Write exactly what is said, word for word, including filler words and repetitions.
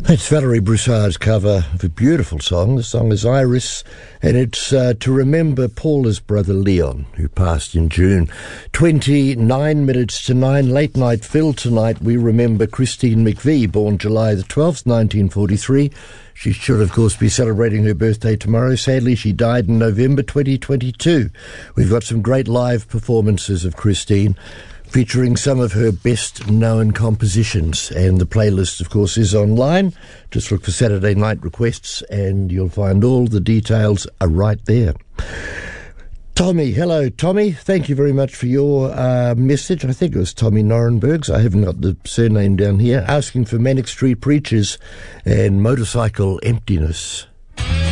It's Valerie Broussard's cover of a beautiful song. The song is Iris, and it's uh, to remember Paula's brother Leon, who passed in June. twenty-nine minutes to nine, late night Phil tonight. We remember Christine McVie, born July the twelfth, nineteen forty-three. She should, of course, be celebrating her birthday tomorrow. Sadly, she died in November twenty twenty-two. We've got some great live performances of Christine, featuring some of her best-known compositions. And the playlist, of course, is online. Just look for Saturday Night Requests, and you'll find all the details are right there. Tommy, hello, Tommy. Thank you very much for your uh, message. I think it was Tommy Norenbergs. I haven't got the surname down here. Asking for Manic Street Preachers and Motorcycle Emptiness.